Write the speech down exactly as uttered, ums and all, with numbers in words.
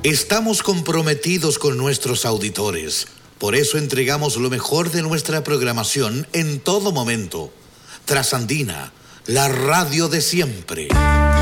Estamos comprometidos con nuestros auditores. Por eso entregamos lo mejor de nuestra programación en todo momento. Trasandina, la radio de siempre.